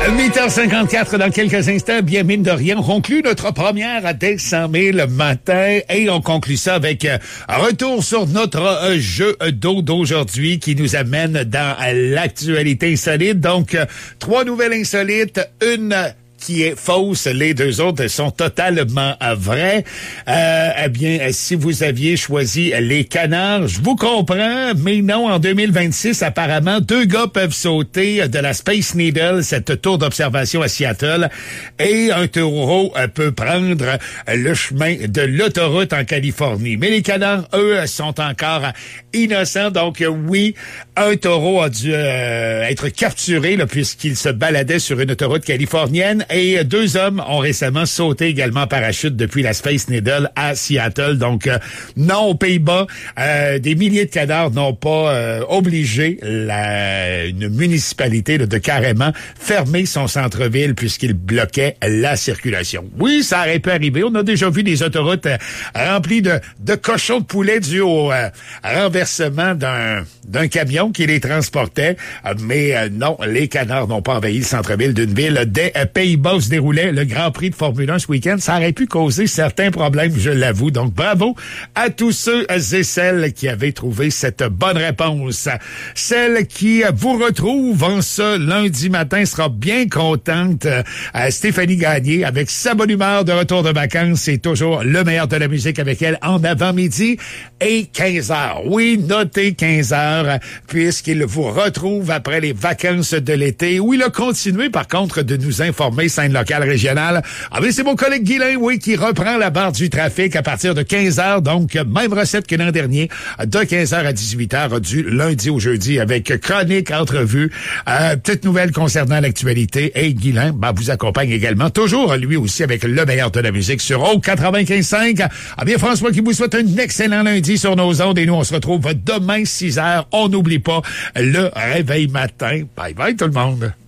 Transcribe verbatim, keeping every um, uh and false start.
huit heures cinquante-quatre dans quelques instants, bien mine de rien, on conclut notre première à dès cent mille le matin et on conclut ça avec euh, un retour sur notre euh, jeu d'eau d'aujourd'hui qui nous amène dans euh, l'actualité insolite. Donc, euh, trois nouvelles insolites, une qui est fausse, les deux autres sont totalement vraies. Euh, eh bien, si vous aviez choisi les canards, je vous comprends, mais non, en deux mille vingt-six, apparemment, deux gars peuvent sauter de la Space Needle, cette tour d'observation à Seattle, et un taureau peut prendre le chemin de l'autoroute en Californie. Mais les canards, eux, sont encore innocents, donc oui, un taureau a dû euh, être capturé là, puisqu'il se baladait sur une autoroute californienne. Et deux hommes ont récemment sauté également en parachute depuis la Space Needle à Seattle. Donc, euh, non, aux Pays-Bas, euh, des milliers de canards n'ont pas euh, obligé la, une municipalité là, de carrément fermer son centre-ville puisqu'il bloquait la circulation. Oui, ça aurait pu arriver. On a déjà vu des autoroutes euh, remplies de, de cochons de poulet dû au euh, renversement d'un, d'un camion qui les transportait. Euh, mais euh, non, les canards n'ont pas envahi le centre-ville d'une ville des euh, Pays-Bas où se déroulait le Grand Prix de Formule un ce week-end. Ça aurait pu causer certains problèmes, je l'avoue. Donc, bravo à tous ceux et celles qui avaient trouvé cette bonne réponse. Celle qui vous retrouve en ce lundi matin sera bien contente. Euh, Stéphanie Gagné, avec sa bonne humeur de retour de vacances, c'est toujours le meilleur de la musique avec elle en avant-midi et quinze heures. Oui, notez quinze heures, puisqu'il vous retrouve après les vacances de l'été, où il a continué, par contre, de nous informer scène locale régionale. Ah mais c'est mon collègue Guilain, oui, qui reprend la barre du trafic à partir de quinze heures, donc même recette que l'an dernier, de quinze heures à dix-huit heures du lundi au jeudi avec chronique, entrevue, euh, petite nouvelle concernant l'actualité. Et Guilain, ben, vous accompagne également, toujours lui aussi avec le meilleur de la musique sur O quatre-vingt-quinze cinq. Ah bien, François qui vous souhaite un excellent lundi sur nos ondes et nous on se retrouve demain six heures. On n'oublie pas le réveil matin. Bye bye tout le monde.